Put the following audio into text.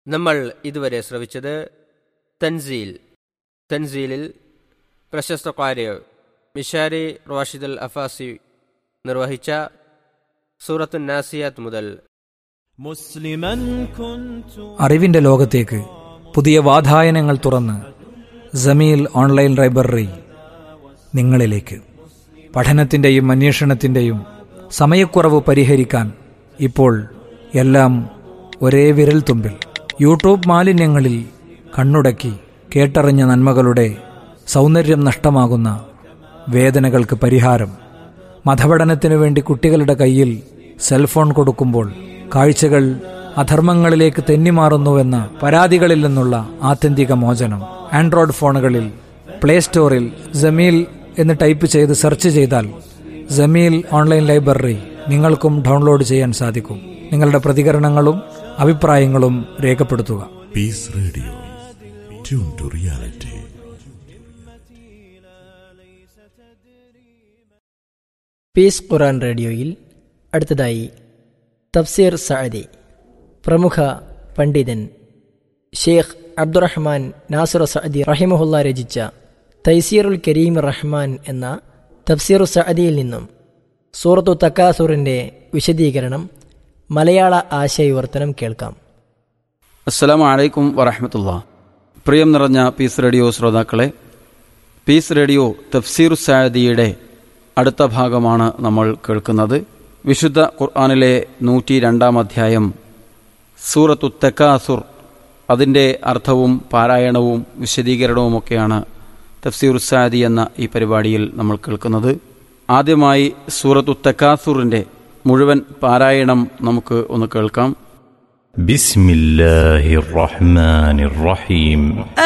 നമ്മൾ ഇതുവരെ ശ്രവിച്ചത് തൻസീലിൽ പ്രശസ്ത ഖാരി മിഷാരി റാഷിദ് അഫാസി നിർവഹിച്ച സൂറത്തു നാസിയാത്ത് മുതൽ അറിവിന്റെ ലോകത്തേക്ക് പുതിയ വാതായനങ്ങൾ തുറന്ന് ജമീൽ ഓൺലൈൻ ലൈബ്രറി നിങ്ങളിലേക്ക്. പഠനത്തിന്റെയും അന്വേഷണത്തിന്റെയും സമയക്കുറവ് പരിഹരിക്കാൻ ഇപ്പോൾ എല്ലാം ഒരേ വിരൽ തുമ്പിൽ. യൂട്യൂബ് മാലിന്യങ്ങളിൽ കണ്ണുടക്കി കേട്ടറിഞ്ഞ നന്മകളുടെ സൗന്ദര്യം നഷ്ടമാകുന്ന വേദനകൾക്ക് പരിഹാരം. മതപഠനത്തിനു വേണ്ടി കുട്ടികളുടെ കയ്യിൽ സെൽഫോൺ കൊടുക്കുമ്പോൾ കാഴ്ചകൾ അധർമ്മങ്ങളിലേക്ക് തെന്നിമാറുന്നുവെന്ന പരാതികളിൽ നിന്നുള്ള ആത്യന്തിക മോചനം. ആൻഡ്രോയിഡ് ഫോണുകളിൽ പ്ലേ സ്റ്റോറിൽ ജമീൽ എന്ന് ടൈപ്പ് ചെയ്ത് സെർച്ച് ചെയ്താൽ ജമീൽ ഓൺലൈൻ ലൈബ്രറി നിങ്ങൾക്കും ഡൗൺലോഡ് ചെയ്യാൻ സാധിക്കും. നിങ്ങളുടെ പ്രതികരണങ്ങളും അഭിപ്രായങ്ങളും രേഖപ്പെടുത്തുക. Piece radio, tune to reality. Piece ഖുർആൻ റേഡിയോയിൽ അടുത്തതായി തഫ്സീർ സഅദി. പ്രമുഖ പണ്ഡിതൻ ഷെയ്ഖ് അബ്ദുറഹ്മാൻ നാസിർ സഅദി റഹിമഹുല്ല രചിച്ച തൈസീറുൽ കരീം റഹ്മാൻ എന്ന തഫ്സീറു സഅദിയിൽ നിന്നും സൂറത്തു തക്കാസുറിന്റെ വിശദീകരണം മലയാള ആശയവിവർത്തനം കേൾക്കാം. അസ്സലാമു അലൈക്കും വറഹ്മത്തുള്ളാഹി. പ്രിയം നിറഞ്ഞ പീസ് റേഡിയോ ശ്രോതാക്കളെ, പീസ് റേഡിയോ തഫ്സീറു സഅദിയുടെ അടുത്ത ഭാഗമാണ് നമ്മൾ കേൾക്കുന്നത്. വിശുദ്ധ ഖുർആനിലെ 102 അധ്യായം സൂറത്തു തക്കാസുർ, അതിൻ്റെ അർത്ഥവും പാരായണവും വിശദീകരണവുമൊക്കെയാണ് തഫ്സീറു സഅദി എന്ന ഈ പരിപാടിയിൽ നമ്മൾ കേൾക്കുന്നത്. ആദ്യമായി സൂറത്തു തക്കാസുറിൻ്റെ മുഴുവൻ പാരായണം നമുക്ക് ഒന്ന് കേൾക്കാം. ബിസ്മില്ലാഹിർ റഹ്മാനിർ റഹീം.